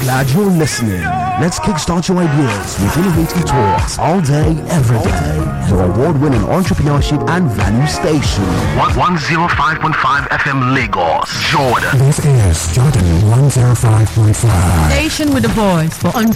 glad you're listening. Let's kickstart your ideas with innovative talks all day, every day. Your award-winning entrepreneurship and value station. 105.5 FM Lagos, Jordan. This is Jordan 105.5. Station with a voice for entrepreneurs.